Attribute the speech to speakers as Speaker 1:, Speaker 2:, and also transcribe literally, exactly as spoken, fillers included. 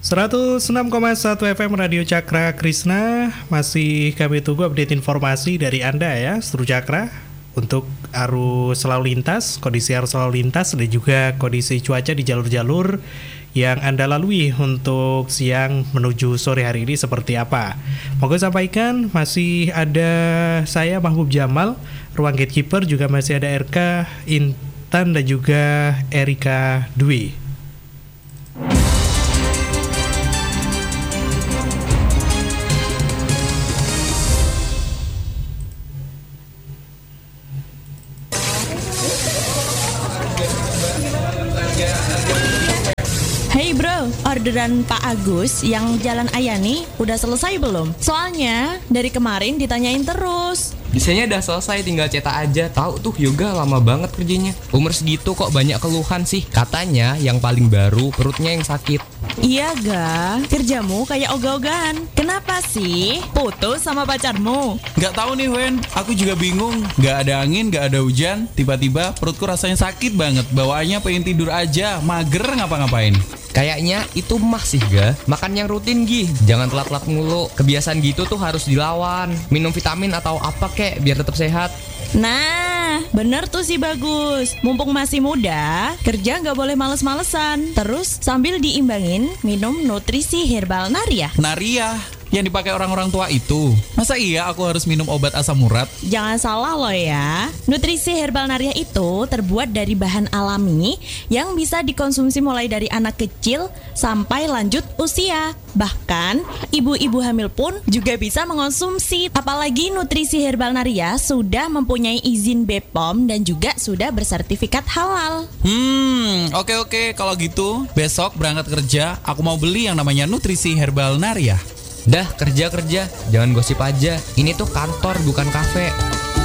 Speaker 1: seratus enam koma satu F M Radio Cakra Krisna. Masih kami tunggu update informasi dari Anda ya, seluruh Cakra, untuk arus lalu lintas, kondisi arus lalu lintas dan juga kondisi cuaca di jalur-jalur yang Anda lalui untuk siang menuju sore hari ini seperti apa. Moga sampaikan, masih ada saya Mahbub Jamal, ruang gatekeeper, juga masih ada R K, Intan dan juga Erika Dwi.
Speaker 2: Hey bro, orderan Pak Agus yang Jalan Ayani udah selesai belum? Soalnya dari kemarin ditanyain terus.
Speaker 3: Desainnya udah selesai, tinggal cetak aja. Tahu tuh Yoga lama banget kerjanya. Umur segitu kok banyak keluhan sih. Katanya yang paling baru perutnya yang sakit.
Speaker 2: Iya ga, kerjamu kayak ogah-ogahan. Kenapa sih? Putus sama pacarmu?
Speaker 4: Gak tahu nih Wen, aku juga bingung. Gak ada angin, gak ada hujan, tiba-tiba perutku rasanya sakit banget. Bawaannya pengen tidur aja, mager ngapa-ngapain.
Speaker 3: Kayaknya itu mah sih ga. Makan yang rutin Gi, jangan telat-telat mulu. Kebiasaan gitu tuh harus dilawan. Minum vitamin atau apa kek biar tetap sehat.
Speaker 2: Nah, bener tuh si Bagus. Mumpung masih muda, kerja nggak boleh males-malesan. Terus sambil diimbangin minum nutrisi herbal Naria.
Speaker 4: Naria yang dipakai orang-orang tua itu. Masa iya aku harus minum obat asam urat?
Speaker 2: Jangan salah loh ya. Nutrisi herbal Naria itu terbuat dari bahan alami yang bisa dikonsumsi mulai dari anak kecil sampai lanjut usia. Bahkan ibu-ibu hamil pun juga bisa mengonsumsi. Apalagi nutrisi herbal Naria sudah mempunyai izin B P O M dan juga sudah bersertifikat halal.
Speaker 4: Hmm, oke oke kalau gitu besok berangkat kerja aku mau beli yang namanya nutrisi herbal Naria.
Speaker 3: Dah kerja-kerja, jangan gosip aja. Ini tuh kantor bukan kafe.